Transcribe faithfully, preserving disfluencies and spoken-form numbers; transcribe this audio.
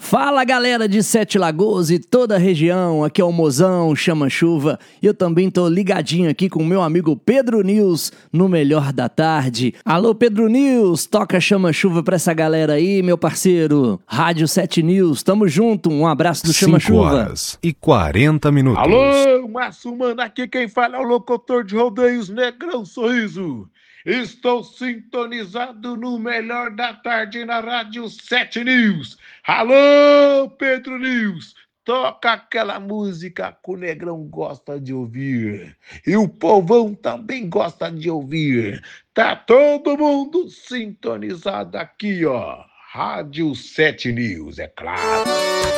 Fala galera de Sete Lagoas e toda a região, aqui é o Mozão, Chama Chuva, e eu também tô ligadinho aqui com o meu amigo Pedro News no Melhor da Tarde. Alô Pedro News, toca Chama Chuva pra essa galera aí, meu parceiro. Rádio Sete News, tamo junto, um abraço do Chama Chuva. cinco horas e quarenta minutos. Alô, Márcio Mano, aqui quem fala é o locutor de rodeios Negrão Sorriso. Estou sintonizado no Melhor da Tarde na Rádio Sete News. Alô, Pedro News, toca aquela música que o Negrão gosta de ouvir. E o povão também gosta de ouvir. Tá todo mundo sintonizado aqui, ó. Rádio Sete News, é claro.